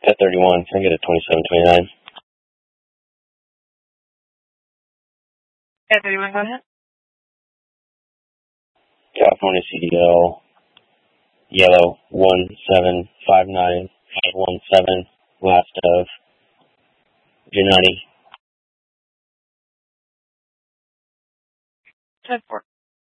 At 31, can I get a 2729? At 31, go ahead. California CDL, yellow 1759517, last of Giannotti. 10-4.